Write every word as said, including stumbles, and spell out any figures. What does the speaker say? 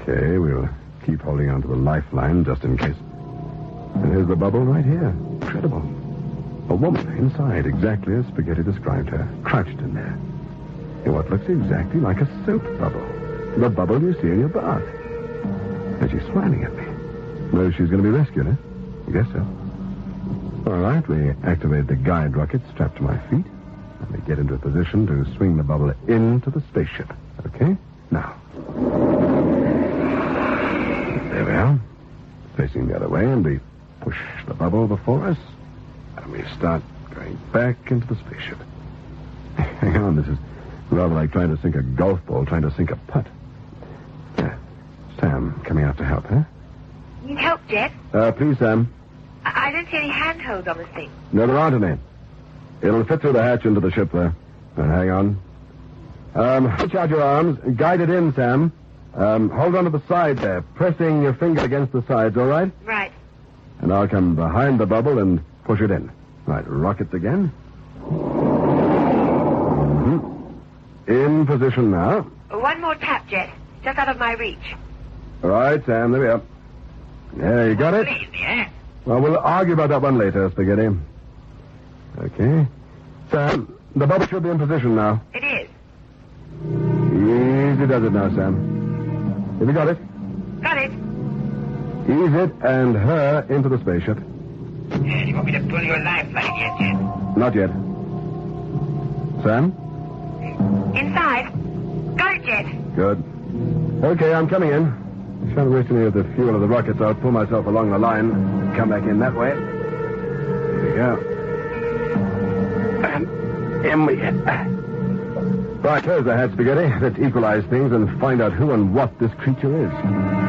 Okay, we'll keep holding on to the lifeline just in case. And here's the bubble right here. Incredible. A woman inside, exactly as Spaghetti described her, crouched in there. In what looks exactly like a soap bubble. The bubble you see in your bath. And she's smiling at me. Knows she's going to be rescued, huh? I guess so. All right, we activate the guide rocket strapped to my feet. And we get into a position to swing the bubble into the spaceship. Okay? Now. There we are. Facing the other way, and we push the bubble before us. And we start going back into the spaceship. Hang on, this is rather like trying to sink a golf ball, trying to sink a putt. Yeah. Sam coming out to help, huh? Need help, Jet? Uh, please, Sam. I, I don't see any handholds on this thing. No, there aren't any. It'll fit through the hatch into the ship there. Uh, hang on. Um, reach out your arms. Guide it in, Sam. Um, hold on to the side there, pressing your finger against the sides, all right? Right. And I'll come behind the bubble and push it in. Right, rockets again. Mm-hmm. In position now. One more tap, Jet. Just out of my reach. All right, Sam, there we are. Yeah, you got it? Lazy, eh? Well, we'll argue about that one later, Spaghetti. Okay. Sam, the bubble should be in position now. It is. Easy does it now, Sam. Have you got it? Got it. Ease it and her into the spaceship. Yeah, you want me to pull your lifeline yet, Jet? Not yet. Sam? Inside. Got it, Jet. Good. Okay, I'm coming in. I shan't waste any of the fuel of the rockets. I'll pull myself along the line and come back in that way. Here we go. And in we get. Right, close the hatch, Spaghetti. Let's equalize things and find out who and what this creature is.